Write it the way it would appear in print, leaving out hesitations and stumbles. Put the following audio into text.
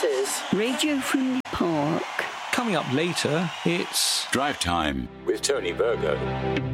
is Radio from the Park. Coming up later, it's Drive Time with Tony Virgo.